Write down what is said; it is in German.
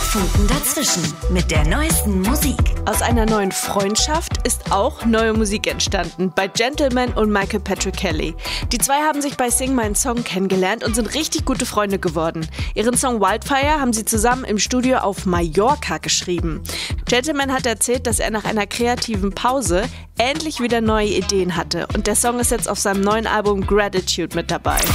Funken dazwischen mit der neuesten Musik. Aus einer neuen Freundschaft ist auch neue Musik entstanden bei Gentleman und Michael Patrick Kelly. Die zwei haben sich bei Sing Mein Song kennengelernt und sind richtig gute Freunde geworden. Ihren Song Wildfire haben sie zusammen im Studio auf Mallorca geschrieben. Gentleman hat erzählt, dass er nach einer kreativen Pause endlich wieder neue Ideen hatte und der Song ist jetzt auf seinem neuen Album Gratitude mit dabei.